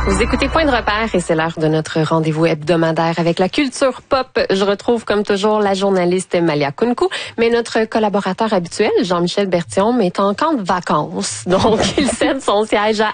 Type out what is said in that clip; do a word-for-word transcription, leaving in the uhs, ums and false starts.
Vous écoutez Point de repère et c'est l'heure de notre rendez-vous hebdomadaire avec la culture pop. Je retrouve comme toujours la journaliste Malia Kounkou, mais notre collaborateur habituel, Jean-Michel Berthiaume, est en camp de vacances. Donc, il cède son siège à